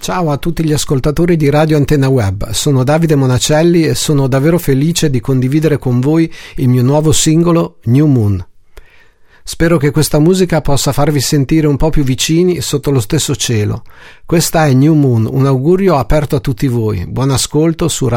Ciao a tutti gli ascoltatori di Radio Antenna Web, sono Davide Monacelli e sono davvero felice di condividere con voi il mio nuovo singolo New Moon. Spero che questa musica possa farvi sentire un po' più vicini sotto lo stesso cielo. Questa è New Moon, un augurio aperto a tutti voi. Buon ascolto su